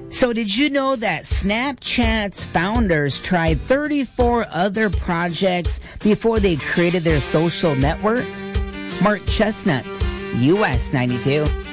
So did you know that Snapchat's founders tried 34 other projects before they created their social network? Mark Chestnut, US 92.